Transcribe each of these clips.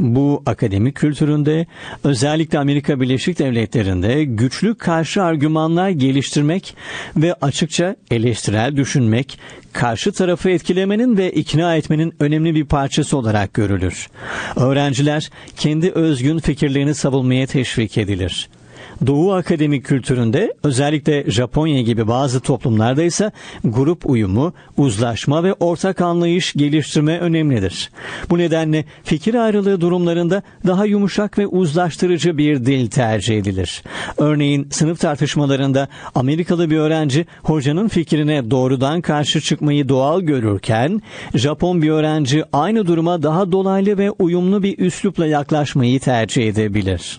Bu akademik kültüründe, özellikle Amerika Birleşik Devletleri'nde güçlü karşı argümanlar geliştirmek ve açıkça eleştirel düşünmek, karşı tarafı etkilemenin ve ikna etmenin önemli bir parçası olarak görülür. Öğrenciler kendi özgün fikirlerini savunmaya teşvik edilir. Doğu akademik kültüründe, özellikle Japonya gibi bazı toplumlarda ise grup uyumu, uzlaşma ve ortak anlayış geliştirme önemlidir. Bu nedenle fikir ayrılığı durumlarında daha yumuşak ve uzlaştırıcı bir dil tercih edilir. Örneğin sınıf tartışmalarında Amerikalı bir öğrenci hocanın fikrine doğrudan karşı çıkmayı doğal görürken, Japon bir öğrenci aynı duruma daha dolaylı ve uyumlu bir üslupla yaklaşmayı tercih edebilir.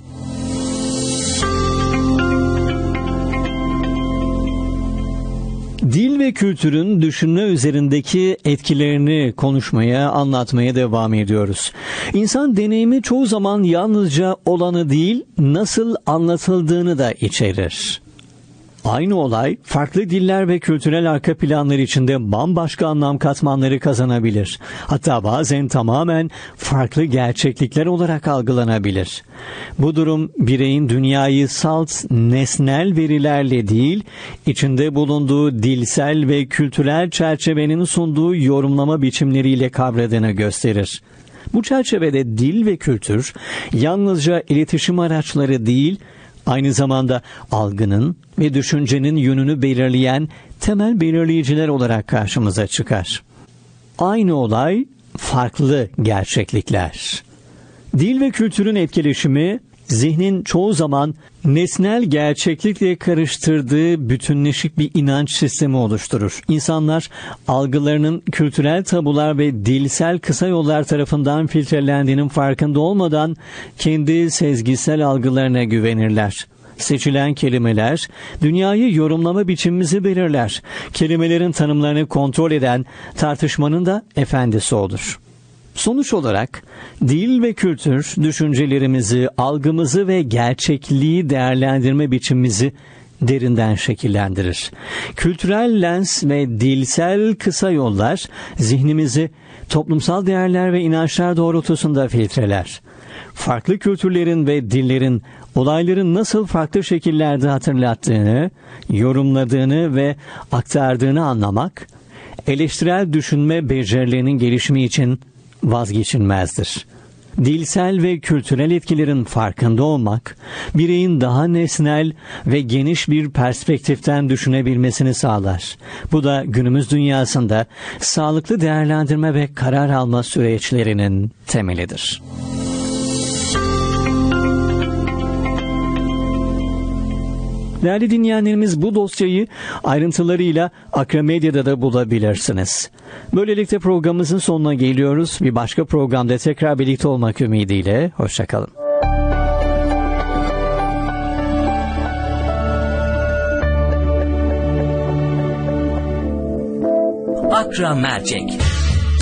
Dil ve kültürün düşünme üzerindeki etkilerini konuşmaya, anlatmaya devam ediyoruz. İnsan deneyimi çoğu zaman yalnızca olanı değil, nasıl anlatıldığını da içerir. Aynı olay, farklı diller ve kültürel arka planlar içinde bambaşka anlam katmanları kazanabilir. Hatta bazen tamamen farklı gerçeklikler olarak algılanabilir. Bu durum, bireyin dünyayı salt, nesnel verilerle değil, içinde bulunduğu dilsel ve kültürel çerçevenin sunduğu yorumlama biçimleriyle kavradığını gösterir. Bu çerçevede dil ve kültür, yalnızca iletişim araçları değil, aynı zamanda algının ve düşüncenin yönünü belirleyen temel belirleyiciler olarak karşımıza çıkar. Aynı olay, farklı gerçeklikler. Dil ve kültürün etkileşimi, zihnin çoğu zaman nesnel gerçeklikle karıştırdığı bütünleşik bir inanç sistemi oluşturur. İnsanlar algılarının kültürel tabular ve dilsel kısa yollar tarafından filtrelendiğinin farkında olmadan kendi sezgisel algılarına güvenirler. Seçilen kelimeler, dünyayı yorumlama biçimimizi belirler. Kelimelerin tanımlarını kontrol eden tartışmanın da efendisi olur. Sonuç olarak dil ve kültür düşüncelerimizi, algımızı ve gerçekliği değerlendirme biçimimizi derinden şekillendirir. Kültürel lens ve dilsel kısa yollar zihnimizi toplumsal değerler ve inançlar doğrultusunda filtreler. Farklı kültürlerin ve dillerin olayların nasıl farklı şekillerde hatırlattığını, yorumladığını ve aktardığını anlamak, eleştirel düşünme becerilerinin gelişimi için vazgeçilmezdir. Dilsel ve kültürel etkilerin farkında olmak, bireyin daha nesnel ve geniş bir perspektiften düşünebilmesini sağlar. Bu da günümüz dünyasında sağlıklı değerlendirme ve karar alma süreçlerinin temelidir. Değerli dinleyenlerimiz, bu dosyayı ayrıntılarıyla Akramedya'da da bulabilirsiniz. Böylelikle programımızın sonuna geliyoruz. Bir başka programda tekrar birlikte olmak ümidiyle. Hoşça kalın. Akra Mercek.